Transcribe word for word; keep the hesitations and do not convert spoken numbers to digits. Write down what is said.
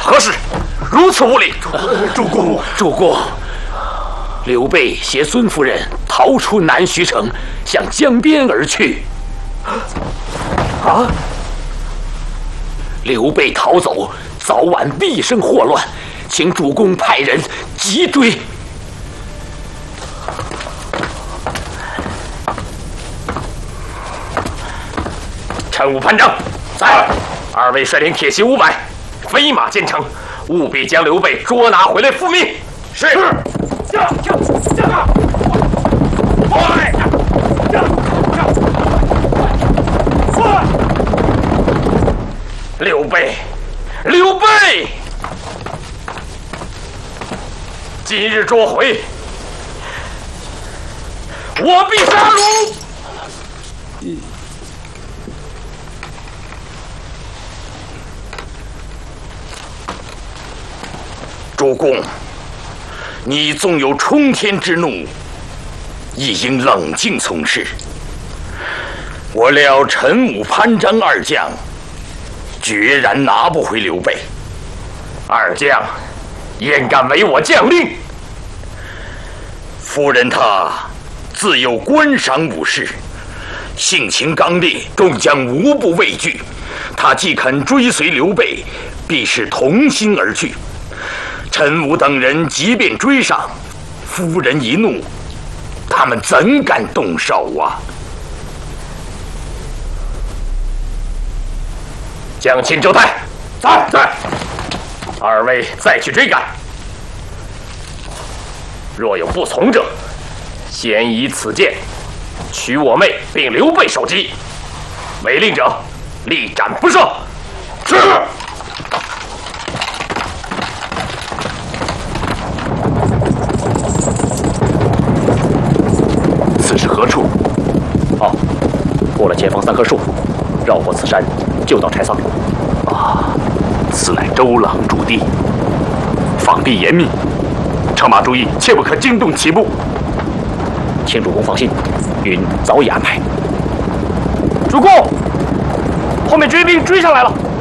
何事？如此无礼！ 主公， 主公，刘备携孙夫人逃出南徐城，向江边而去。啊！刘备逃走，早晚必生祸乱，请主公派人急追。陈武潘璋，在。二位率领铁骑五百，飞马兼程，务必将刘备捉拿回来复命。是。是。驾驾驾！快！驾驾！快！刘备，刘备，今日捉回，我必杀戮。嗯。主公，你纵有冲天之怒，亦应冷静从事。我料陈武、潘璋二将决然拿不回刘备。二将焉敢违我将令？夫人她自幼观赏武士，性情刚烈，众将无不畏惧。她既肯追随刘备，必是同心而去。陈武等人即便追上，夫人一怒，他们怎敢动手啊？将擒周泰，在在，二位再去追赶。若有不从者，先以此剑取我妹并刘备首级，违令者立斩不赦。是。此是何处？哦，过了前方三棵树，绕过此山，就到柴桑。啊，此乃周郎驻地，防地严密，乘马注意，切不可惊动其部。请主公放心，允早已安排。主公，后面追兵追上来了。